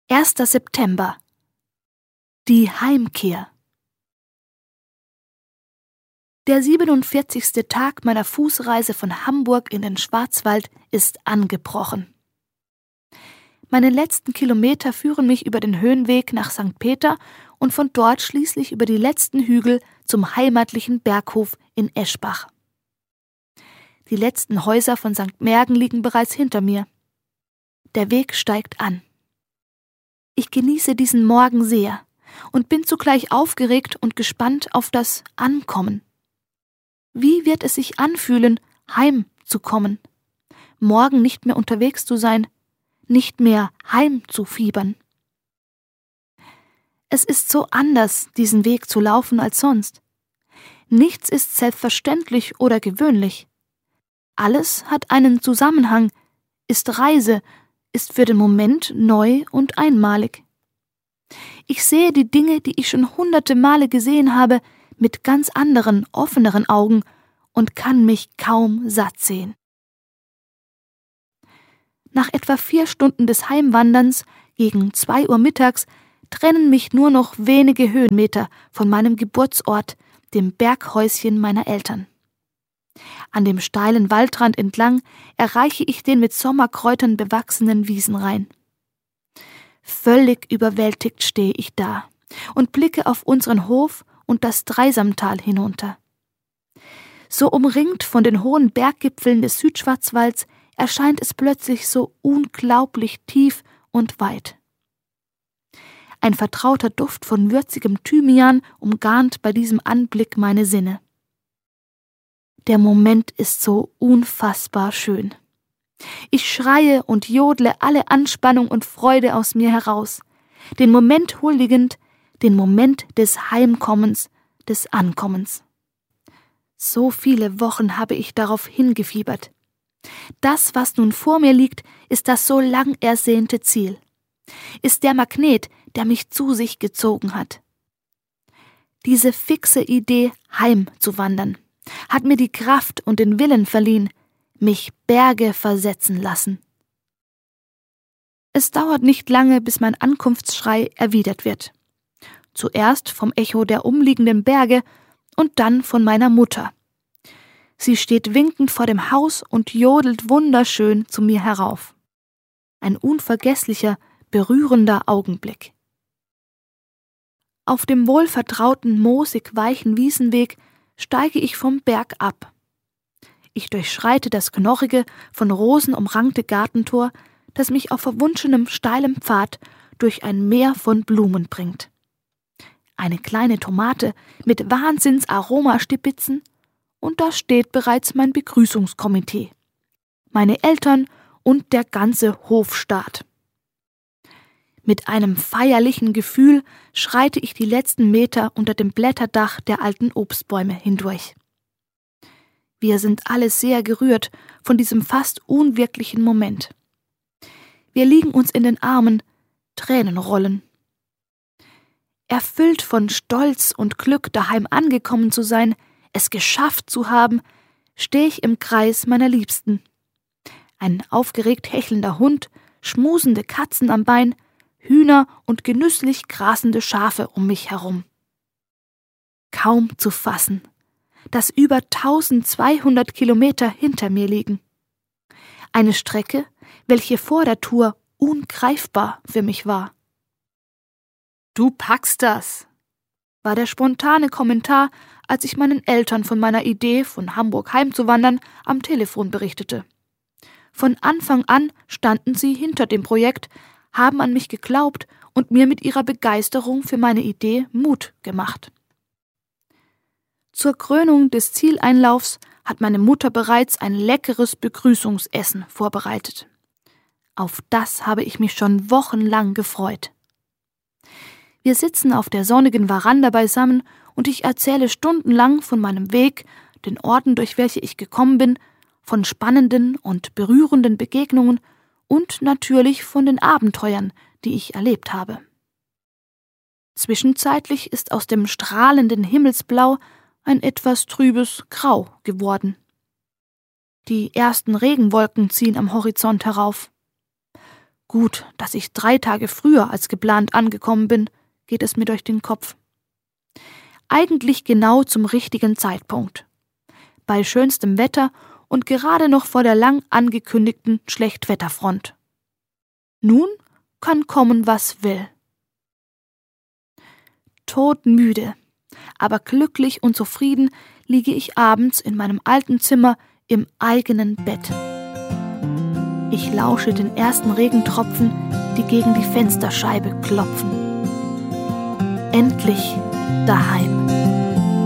1. September. Die Heimkehr. Der 47. Tag meiner Fußreise von Hamburg in den Schwarzwald ist angebrochen. Meine letzten Kilometer führen mich über den Höhenweg nach St. Peter und von dort schließlich über die letzten Hügel zum heimatlichen Berghof in Eschbach. Die letzten Häuser von St. Märgen liegen bereits hinter mir. Der Weg steigt an. Ich genieße diesen Morgen sehr und bin zugleich aufgeregt und gespannt auf das Ankommen. Wie wird es sich anfühlen, heimzukommen, morgen nicht mehr unterwegs zu sein, nicht mehr heimzufiebern? Es ist so anders, diesen Weg zu laufen als sonst. Nichts ist selbstverständlich oder gewöhnlich. Alles hat einen Zusammenhang, ist Reise, ist für den Moment neu und einmalig. Ich sehe die Dinge, die ich schon hunderte Male gesehen habe, mit ganz anderen, offeneren Augen und kann mich kaum satt sehen. Nach etwa 4 Stunden des Heimwanderns, gegen 2 Uhr mittags, trennen mich nur noch wenige Höhenmeter von meinem Geburtsort, dem Berghäuschen meiner Eltern. An dem steilen Waldrand entlang erreiche ich den mit Sommerkräutern bewachsenen Wiesenrain. Völlig überwältigt stehe ich da und blicke auf unseren Hof und das Dreisamtal hinunter. So umringt von den hohen Berggipfeln des Südschwarzwalds erscheint es plötzlich so unglaublich tief und weit. Ein vertrauter Duft von würzigem Thymian umgarnt bei diesem Anblick meine Sinne. Der Moment ist so unfassbar schön. Ich schreie und jodle alle Anspannung und Freude aus mir heraus, den Moment huldigend, den Moment des Heimkommens, des Ankommens. So viele Wochen habe ich darauf hingefiebert. Das, was nun vor mir liegt, ist das so lang ersehnte Ziel, ist der Magnet, der mich zu sich gezogen hat. Diese fixe Idee, heimzuwandern, hat mir die Kraft und den Willen verliehen, mich Berge versetzen lassen. Es dauert nicht lange, bis mein Ankunftsschrei erwidert wird. Zuerst vom Echo der umliegenden Berge und dann von meiner Mutter. Sie steht winkend vor dem Haus und jodelt wunderschön zu mir herauf. Ein unvergesslicher, berührender Augenblick. Auf dem wohlvertrauten, moosig weichen Wiesenweg steige ich vom Berg ab. Ich durchschreite das knorrige, von Rosen umrankte Gartentor, das mich auf verwunschenem, steilem Pfad durch ein Meer von Blumen bringt. Eine kleine Tomate mit Wahnsinns-Aromastipitzen und da steht bereits mein Begrüßungskomitee. Meine Eltern und der ganze Hofstaat. Mit einem feierlichen Gefühl schreite ich die letzten Meter unter dem Blätterdach der alten Obstbäume hindurch. Wir sind alle sehr gerührt von diesem fast unwirklichen Moment. Wir liegen uns in den Armen, Tränen rollen. Erfüllt von Stolz und Glück, daheim angekommen zu sein, es geschafft zu haben, stehe ich im Kreis meiner Liebsten. Ein aufgeregt hechelnder Hund, schmusende Katzen am Bein, Hühner und genüsslich grasende Schafe um mich herum. Kaum zu fassen, dass über 1200 Kilometer hinter mir liegen. Eine Strecke, welche vor der Tour ungreifbar für mich war. »Du packst das«, war der spontane Kommentar, als ich meinen Eltern von meiner Idee, von Hamburg heimzuwandern, am Telefon berichtete. Von Anfang an standen sie hinter dem Projekt, haben an mich geglaubt und mir mit ihrer Begeisterung für meine Idee Mut gemacht. Zur Krönung des Zieleinlaufs hat meine Mutter bereits ein leckeres Begrüßungsessen vorbereitet. Auf das habe ich mich schon wochenlang gefreut. Wir sitzen auf der sonnigen Veranda beisammen und ich erzähle stundenlang von meinem Weg, den Orten, durch welche ich gekommen bin, von spannenden und berührenden Begegnungen und natürlich von den Abenteuern, die ich erlebt habe. Zwischenzeitlich ist aus dem strahlenden Himmelsblau ein etwas trübes Grau geworden. Die ersten Regenwolken ziehen am Horizont herauf. Gut, dass ich 3 Tage früher als geplant angekommen bin, geht es mir durch den Kopf. Eigentlich genau zum richtigen Zeitpunkt. Bei schönstem Wetter und gerade noch vor der lang angekündigten Schlechtwetterfront. Nun kann kommen, was will. Todmüde, aber glücklich und zufrieden liege ich abends in meinem alten Zimmer im eigenen Bett. Ich lausche den ersten Regentropfen, die gegen die Fensterscheibe klopfen. Endlich daheim.